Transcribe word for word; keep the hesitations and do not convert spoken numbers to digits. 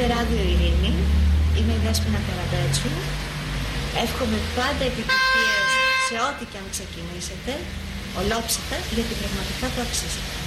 Ράδιο Ειρήνη, είμαι η Δέσποινα Καραμπέτσου. Εύχομαι πάντα επιτυχίες σε ό,τι και αν ξεκινήσετε, ολόψυχα, γιατί πραγματικά το αξίζετε.